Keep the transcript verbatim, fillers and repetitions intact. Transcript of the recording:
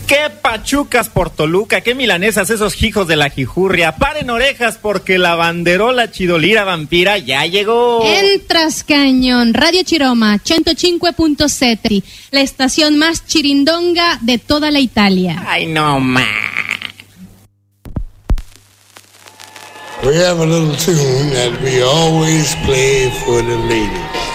Qué pachucas por Toluca, qué milanesas esos hijos de la jijurria. Paren orejas porque la banderola chidolira vampira ya llegó. Entras cañón, Radio Chiroma, ciento cinque punto sette, la estación más chirindonga de toda la Italia. Ay, no más. We have a little tune that we always play for the ladies.